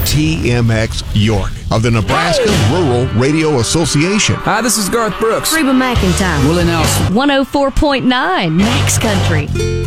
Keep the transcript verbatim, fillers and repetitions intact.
T M X York of the Nebraska Rural Radio Association. Hi, this is Garth Brooks. Reba McEntire. Willie Nelson. one oh four point nine Max Country.